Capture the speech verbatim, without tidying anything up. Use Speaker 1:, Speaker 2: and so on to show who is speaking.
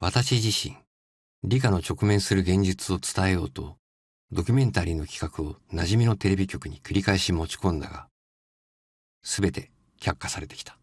Speaker 1: 私自身、理科の直面する現実を伝えようと、ドキュメンタリーの企画を馴染みのテレビ局に繰り返し持ち込んだが、すべて却下されてきた。